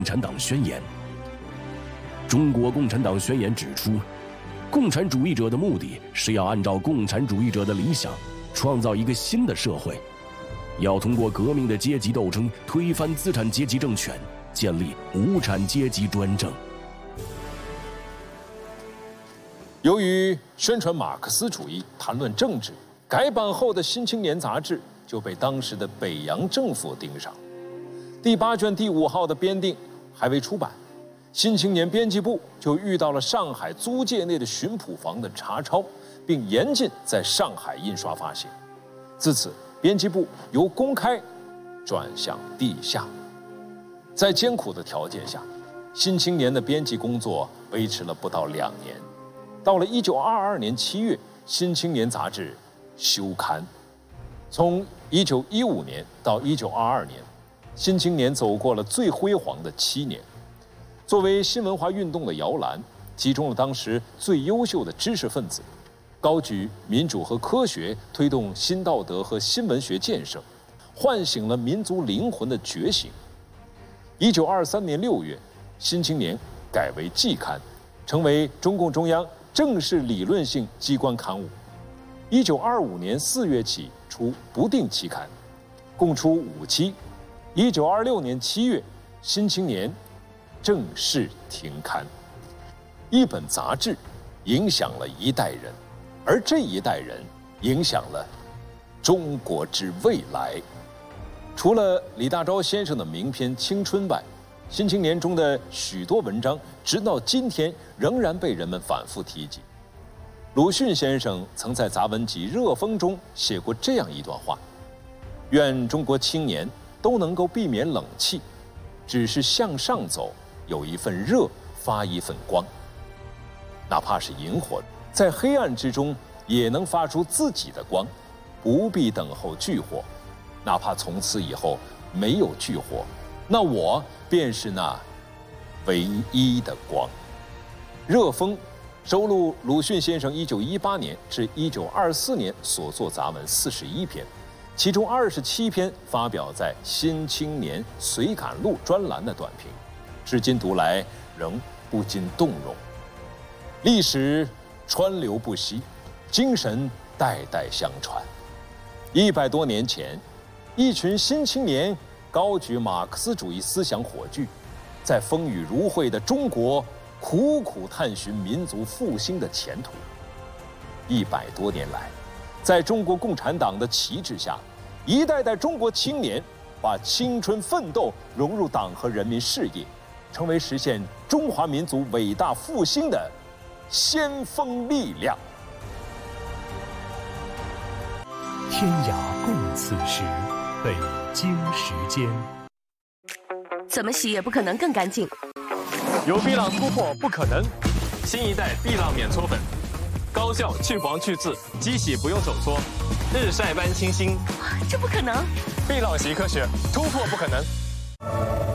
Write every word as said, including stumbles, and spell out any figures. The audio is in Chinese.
共产党宣言。中国共产党宣言指出，共产主义者的目的是要按照共产主义者的理想，创造一个新的社会，要通过革命的阶级斗争推翻资产阶级政权，建立无产阶级专政。 由于宣传马克思主义、谈论政治，改版后的《新青年》杂志就被当时的北洋政府盯上。第八卷第五号的编订还未出版，《新青年》编辑部就遇到了上海租界内的巡捕房的查抄，并严禁在上海印刷发行。自此，编辑部由公开转向地下。在艰苦的条件下，《新青年》的编辑工作维持了不到两年。到了一九二二年七月，《新青年》杂志休刊。从一九一五年到一九二二年，《新青年》走过了最辉煌的七年。作为新文化运动的摇篮，集中了当时最优秀的知识分子，高举民主和科学，推动新道德和新文学建设，唤醒了民族灵魂的觉醒。一九二三年六月，《新青年》改为季刊，成为中共中央正式理论性机关刊物。一九二五年四月起出不定期刊，共出五期。一九二六年七月，《新青年》正式停刊。一本杂志影响了一代人，而这一代人影响了中国之未来。除了李大钊先生的名篇《青春》外，《新青年》中的许多文章直到今天仍然被人们反复提及。鲁迅先生曾在杂文集《热风》中写过这样一段话：愿中国青年都能够避免冷气，只是向上走，有一份热，发一份光。哪怕是萤火，在黑暗之中也能发出自己的光，不必等候炬火。哪怕从此以后没有炬火，那我便是那唯一的光。热风收录鲁迅先生一九一八年至一九二四年所作杂文四十一篇，其中二十七篇发表在《新青年随感录》专栏的短评，至今读来仍不禁动容。历史川流不息，精神代代相传。一百多年前，一群新青年高举马克思主义思想火炬，在风雨如晦的中国苦苦探寻民族复兴的前途。一百多年来，在中国共产党的旗帜下，一代代中国青年把青春奋斗融入党和人民事业，成为实现中华民族伟大复兴的先锋力量。 天涯共此时，北京时间。 怎么洗也不可能更干净。 有碧浪突破不可能，新一代碧浪免搓粉，高效去黄去渍，机洗不用手搓，日晒般清新。 这不可能！ 碧浪习科学，突破不可能。